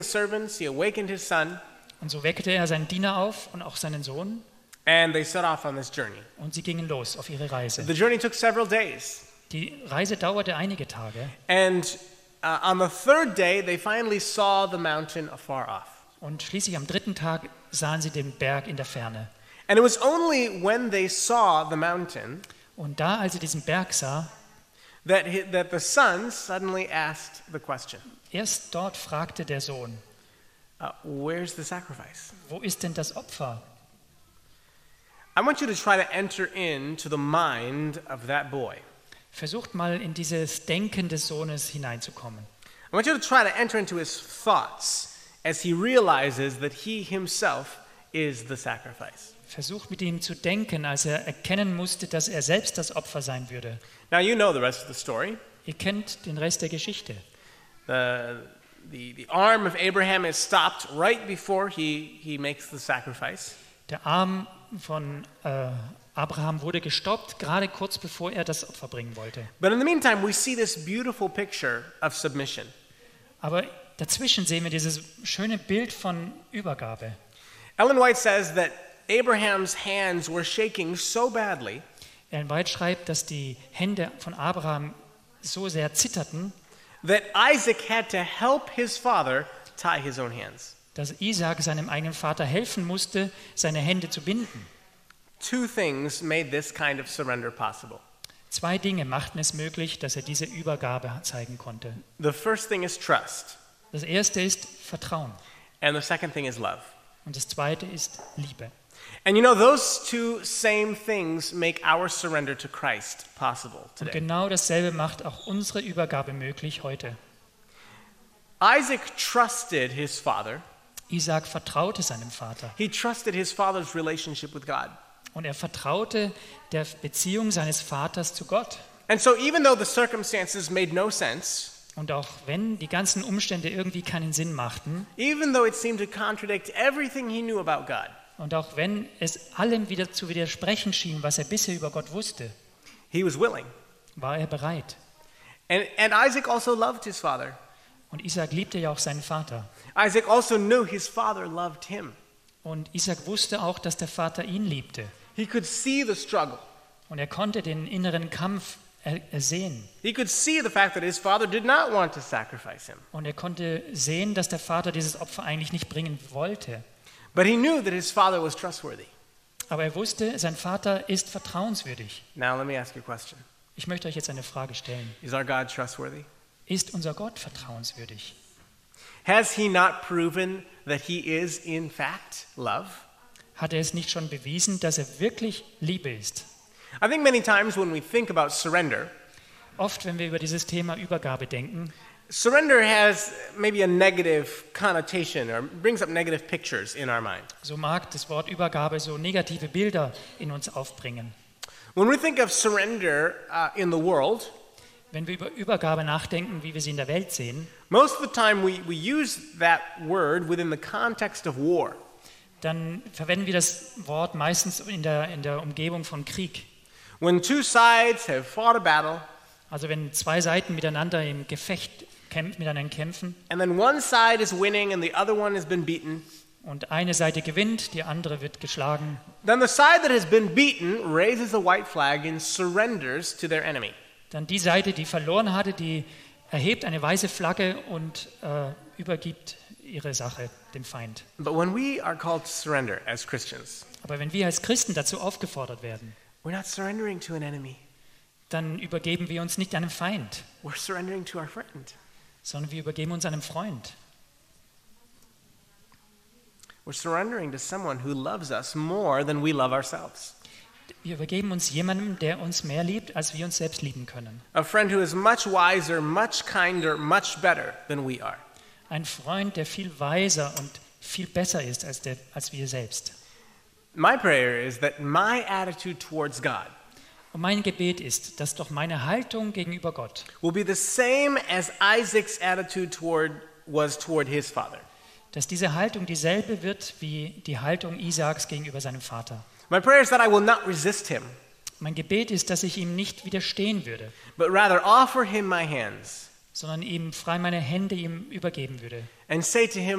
servants, he awakened his son, Und so weckte er seinen Diener auf und auch seinen Sohn and they set off on this journey. und sie gingen los auf ihre Reise. The journey took several days. Die Reise dauerte einige Tage And on the third day, they finally saw the mountain afar off. und schließlich am 3. Tag sahen sie den Berg in der Ferne. And it was only when they saw the mountain Und da, als sie diesen Berg sah, that the son suddenly asked the question, erst dort fragte der Sohn, where's the sacrifice? wo ist denn das Opfer? I want you to try to enter into the mind of that boy. Versucht mal in dieses Denken des Sohnes hineinzukommen. I want you to try to enter into his thoughts as he realizes that he himself is the sacrifice. Versucht mit ihm zu denken, als er erkennen musste, dass er selbst das Opfer sein würde. Now you know the rest of the story. Ihr kennt den Rest der Geschichte. The arm of Abraham is stopped right before he makes the sacrifice. Der Arm von Abraham wurde gestoppt, gerade kurz bevor er das Opfer bringen wollte. But in the meantime, we see this beautiful picture of submission. Aber dazwischen sehen wir dieses schöne Bild von Übergabe. Ellen White says that Abraham's hands were shaking so badly Ellen White schreibt, dass die Hände von Abraham so sehr zitterten, that Isaac had to help his father tie his own hands. dass Isaak seinem eigenen Vater helfen musste, seine Hände zu binden. Two things made this kind of surrender possible. 2 Dinge machten es möglich, dass er diese Übergabe zeigen konnte. The first thing is trust, Das erste ist Vertrauen and the second thing is love. und das zweite ist Liebe. And you know, those two same things make our surrender to Christ possible Und today. genau dasselbe macht auch unsere Übergabe möglich heute. Isaac trusted his father. Isaak vertraute seinem Vater He trusted his father's relationship with God. und er vertraute der Beziehung seines Vaters zu Gott. And so even though the circumstances made no sense, Und auch wenn die ganzen Umstände irgendwie keinen Sinn machten even though it seemed to contradict everything he knew about God, und auch wenn es allem wieder zu widersprechen schien, was er bisher über Gott wusste, he was willing. war er bereit. And Isaac also loved his father. Und Isaak liebte ja auch seinen Vater. Isaac also knew his father loved him. Und Isaak wusste auch, dass der Vater ihn liebte. He could see the struggle. Und er konnte den inneren Kampf sehen. He could see the fact that his father did not want to sacrifice him. Und er konnte sehen, dass der Vater dieses Opfer eigentlich nicht bringen wollte. But he knew that his father was trustworthy. Aber er wusste, sein Vater ist vertrauenswürdig. Now let me ask you a question. Ich möchte euch jetzt eine Frage stellen. Is our God trustworthy? Ist unser Gott vertrauenswürdig? Has he not proven that he is in fact love? Hat er es nicht schon bewiesen, dass er wirklich Liebe ist? I think many times when we think about surrender, Oft, wenn wir über dieses Thema Übergabe denken, surrender has maybe a negative connotation or brings up negative pictures in our mind. so mag das Wort Übergabe so negative Bilder in uns aufbringen. When we think of surrender in the world, Wenn wir über Übergabe nachdenken, wie wir sie in der Welt sehen, most of the time we use that word within the context of war. dann verwenden wir das Wort meistens in der Umgebung von Krieg. When two sides have fought a battle, Also wenn 2 Seiten miteinander im Gefecht miteinander kämpfen and then one side is winning and the other one has been beaten, und eine Seite gewinnt, die andere wird geschlagen, then the side that has been beaten raises a white flag and surrenders to their enemy. dann die Seite, die verloren hatte, die erhebt eine weiße Flagge und übergibt ihre Sache dem Feind. But when we are called to surrender as Christians, Aber wenn wir als Christen dazu aufgefordert werden, we're not surrendering to an enemy. dann übergeben wir uns nicht einem Feind, We're surrendering to our friend. sondern wir übergeben uns einem Freund. We're surrendering to someone who loves us more than we love ourselves. Wir übergeben uns jemandem, der uns mehr liebt, als wir uns selbst lieben können. A friend who is much wiser, much kinder, much better than we are. Ein Freund, der viel weiser und viel besser ist als wir selbst. My prayer is that my attitude towards God Und mein Gebet ist, dass doch meine Haltung gegenüber Gott will be the same as Isaac's attitude was toward his father. dass diese Haltung dieselbe wird wie die Haltung Isaaks gegenüber seinem Vater. My prayer is that I will not resist him, Mein Gebet ist, dass ich ihm nicht widerstehen würde, but rather offer him my hands sondern ihm frei meine Hände ihm übergeben würde. and say to him,